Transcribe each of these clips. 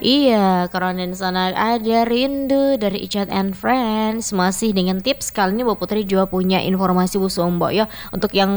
Iya, Keronden sana ada rindu dari Icat and Friends. Masih dengan tips kali ini Bu Putri juga punya informasi Bu Sombo ya untuk yang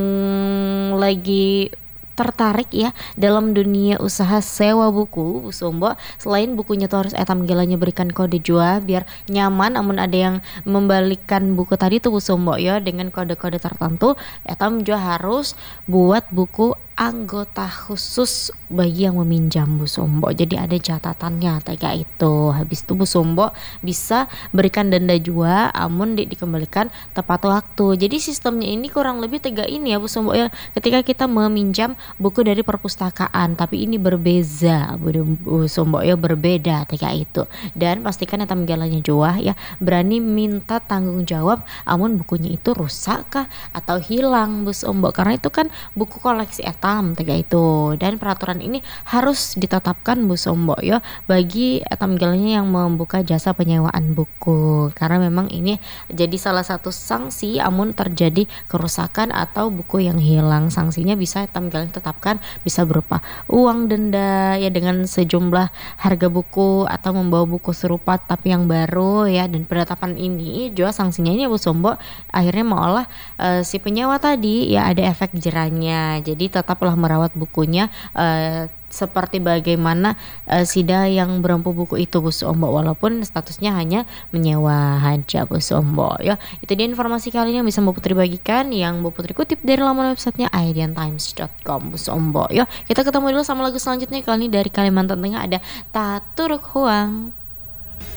lagi tertarik ya dalam dunia usaha sewa buku Bu Sombo. Selain bukunya tuh harus etam gelanya berikan kode jua biar nyaman, namun ada yang membalikkan buku tadi tuh Bu Sombo ya dengan kode-kode tertentu. Etam juga harus buat buku anggota khusus bagi yang meminjam Bu Sombo. Jadi ada catatannya kayak itu. Habis itu Bu Sombo bisa berikan denda juga amun dikembalikan tepat waktu. Jadi sistemnya ini kurang lebih tiga ini ya Bu Sombo ya. Ketika kita meminjam buku dari perpustakaan, tapi ini berbeza Bu Sombo ya, berbeda kayak itu. Dan pastikan etam galanya juga ya berani minta tanggung jawab amun bukunya itu rusak kah atau hilang Bu Sombo, karena itu kan buku koleksi etam kayak itu. Dan peraturan ini harus ditetapkan Bu Sombo ya bagi etam gelanya yang membuka jasa penyewaan buku, karena memang ini jadi salah satu sanksi amun terjadi kerusakan atau buku yang hilang. Sanksinya bisa etam gelanya tetapkan, bisa berupa uang denda ya dengan sejumlah harga buku atau membawa buku serupa tapi yang baru ya. Dan penetapan ini juga sanksinya ini Bu Sombo akhirnya malah si penyewa tadi ya ada efek jerahnya. Jadi tetaplah merawat bukunya seperti bagaimana sida yang berempu buku itu Bu Sombo, walaupun statusnya hanya menyewa aja Bu Sombo ya. Itu dia informasi kali ini yang bisa Bu Putri bagikan, yang Bu Putri kutip dari laman websitenya aidiantimes.com Bu Sombo ya. Kita ketemu dulu sama lagu selanjutnya, kali ini dari Kalimantan Tengah ada Taturuk Huang.